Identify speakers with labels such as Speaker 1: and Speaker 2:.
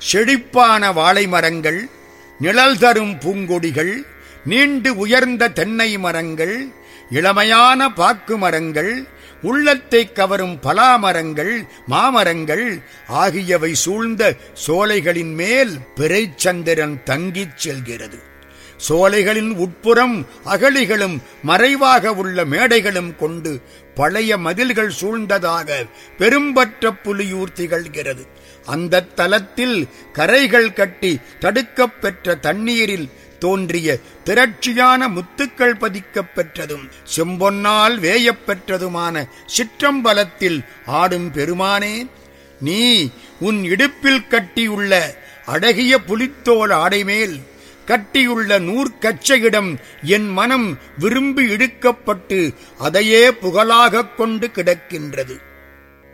Speaker 1: செழிப்பான வாழை மரங்கள், நிழல் தரும் பூங்கொடிகள், நீண்டு உயர்ந்த தென்னை மரங்கள், இளமையான பாக்கு மரங்கள், உள்ளத்தை கவரும் பலாமரங்கள், மாமரங்கள் ஆகியவை சூழ்ந்த சோலைகளின் மேல் பிறைச்சந்திரன் தங்கிச் செல்கிறது. சோலைகளின் உட்புறம் அகழிகளும் மறைவாக உள்ள மேடைகளும் கொண்டு பழைய மதில்கள் சூழ்ந்ததாக பெரும்பற்ற புலியூர் திகழ்கிறது. அந்த தலத்தில் கரைகள் கட்டி தடுக்கப் பெற்ற தண்ணீரில் தோன்றிய திரட்சியான முத்துக்கள் பதிக்கப் பெற்றதும் செம்பொன்னால் வேயப் பெற்றதுமான சிற்றம்பலத்தில் ஆடும் பெருமானே, நீ உன் இடுப்பில் கட்டியுள்ள அழகிய புலித்தோல் ஆடைமேல் கட்டியுள்ள நூற்கச்சையிடம் என் மனம் விரும்பி இழுக்கப்பட்டு அதையே புகழாகக் கொண்டு கிடக்கின்றது.